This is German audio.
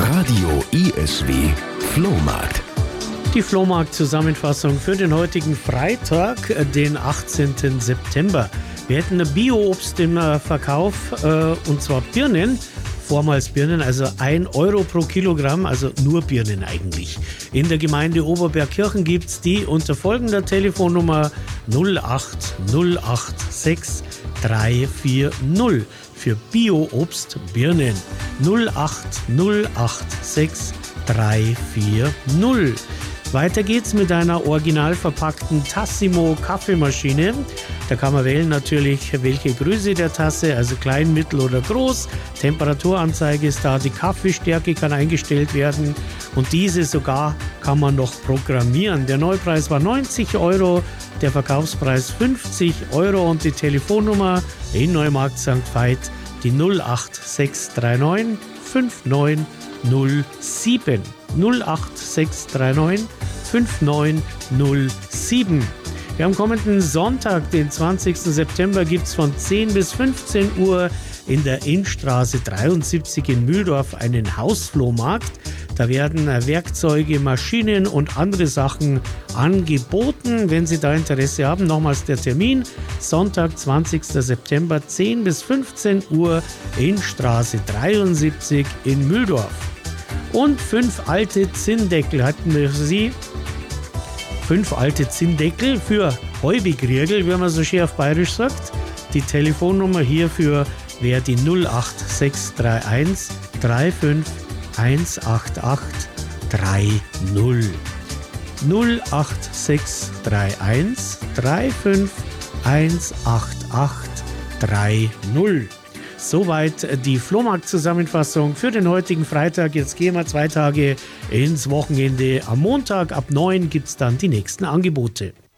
Radio ISW Flohmarkt. Die Flohmarkt-Zusammenfassung für den heutigen Freitag, den 18. September. Wir hätten Bio-Obst im Verkauf, und zwar Birnen. Vormals Birnen, also 1 Euro pro Kilogramm, also nur Birnen eigentlich. In der Gemeinde Oberbergkirchen gibt es die unter folgender Telefonnummer 08086 340 für Bio-Obst Birnen. 08086 340. Weiter geht's mit einer original verpackten Tassimo Kaffeemaschine. Da kann man wählen natürlich, welche Größe der Tasse, also klein, mittel oder groß. Temperaturanzeige ist da, die Kaffeestärke kann eingestellt werden und diese sogar kann man noch programmieren. Der Neupreis war 90 Euro, der Verkaufspreis 50 Euro und die Telefonnummer in Neumarkt St. Veit, die 08639 5907. 08639 5907. Ja, am kommenden Sonntag, den 20. September, gibt es von 10 bis 15 Uhr in der Innstraße 73 in Mühldorf einen Hausflohmarkt. Da werden Werkzeuge, Maschinen und andere Sachen angeboten. Wenn Sie da Interesse haben, nochmals der Termin, Sonntag, 20. September, 10 bis 15 Uhr, Innstraße 73 in Mühldorf. Und 5 alte Zinndeckel hatten wir für Sie. 5 alte Zinndeckel für Heubigriergel, wie man so schön auf Bayerisch sagt. Die Telefonnummer hierfür wäre die 08631 35 188 30. 08631 35 188 30. Soweit die Flohmarkt-Zusammenfassung für den heutigen Freitag. Jetzt gehen wir 2 Tage ins Wochenende. Am Montag ab 9 gibt es dann die nächsten Angebote.